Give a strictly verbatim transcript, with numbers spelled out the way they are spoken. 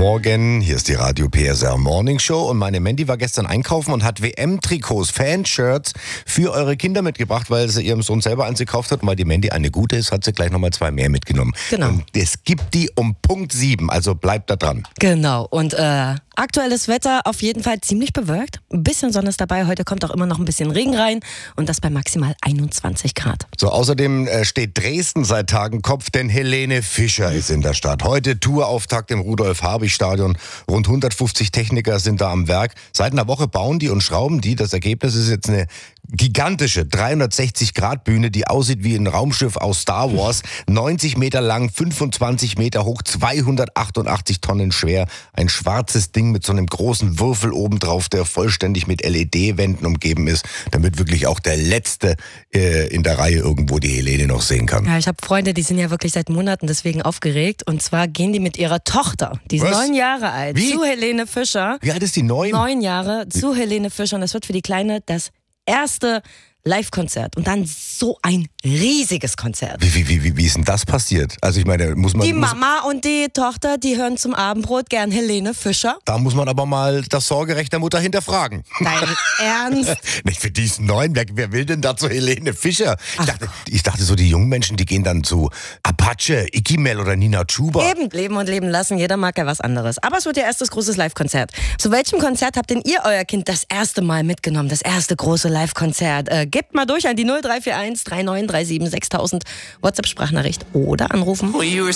Morgen, hier ist die Radio P S R Morning Show und meine Mandy war gestern einkaufen und hat W M-Trikots, Fanshirts für eure Kinder mitgebracht, weil sie ihrem Sohn selber eins gekauft hat und weil die Mandy eine gute ist, hat sie gleich nochmal zwei mehr mitgenommen. Genau. Und es gibt die um Punkt sieben, also bleibt da dran. Genau, und äh, aktuelles Wetter auf jeden Fall ziemlich bewölkt. Ein bisschen Sonne ist dabei, heute kommt auch immer noch ein bisschen Regen rein und das bei maximal einundzwanzig Grad. So, außerdem äh, steht Dresden seit Tagen Kopf, denn Helene Fischer ist in der Stadt. Heute Tourauftakt im Rudolf-Habich-Stadion. Rund hundertfünfzig Techniker sind da am Werk. Seit einer Woche bauen die und schrauben die. Das Ergebnis ist jetzt eine gigantische dreihundertsechzig Grad Bühne, die aussieht wie ein Raumschiff aus Star Wars. neunzig Meter lang, fünfundzwanzig Meter hoch, zweihundertachtundachtzig Tonnen schwer. Ein schwarzes Ding mit so einem großen Würfel obendrauf, der vollständig mit L E D-Wänden umgeben ist, damit wirklich auch der Letzte äh, in der Reihe irgendwo die Helene noch sehen kann. Ja, ich habe Freunde, die sind ja wirklich seit Monaten deswegen aufgeregt. Und zwar gehen die mit ihrer Tochter, die ist Was? neun Jahre alt, Wie? zu Helene Fischer. Wie alt ist die? Neun? Neun Jahre zu Helene Fischer. Und das wird für die Kleine das erste Live-Konzert. Und dann so ein riesiges Konzert. Wie, wie, wie, wie, wie ist denn das passiert? Also ich meine, muss man... Die muss, Mama und die Tochter, die hören zum Abendbrot gern Helene Fischer. Da muss man aber mal das Sorgerecht der Mutter hinterfragen. Dein Ernst? Nicht für diesen neuen, wer, wer will denn da zu Helene Fischer? Ich dachte, ich dachte so, die jungen Menschen, die gehen dann zu Apache, Ikimel oder Nina Chuba. Eben, leben und leben lassen, jeder mag ja was anderes. Aber es wird ihr erstes großes Live-Konzert. Zu welchem Konzert habt denn ihr euer Kind das erste Mal mitgenommen? Das erste große Live-Konzert? Äh, gebt mal durch an die null drei vier eins drei neun drei sieben sechstausend WhatsApp-Sprachnachricht oder anrufen.